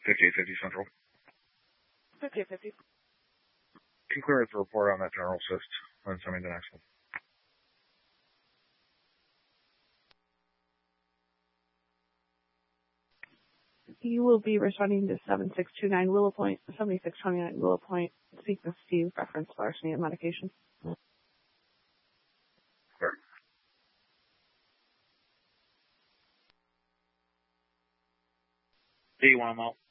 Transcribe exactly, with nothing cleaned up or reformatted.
fifty-eight fifty Central. fifty-eight fifty. Can clear the report on that general assist and send me the next one. You will be responding to seven six two nine Willow Point, seventy-six twenty-nine Willow Point, speak with Steve, reference larceny and medication. Sure. Do you want them all?